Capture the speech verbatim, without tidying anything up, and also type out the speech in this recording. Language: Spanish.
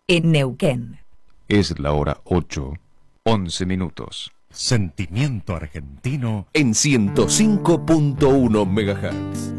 en Neuquén. Es la hora ocho, once minutos. Sentimiento argentino en ciento cinco punto uno megahertz.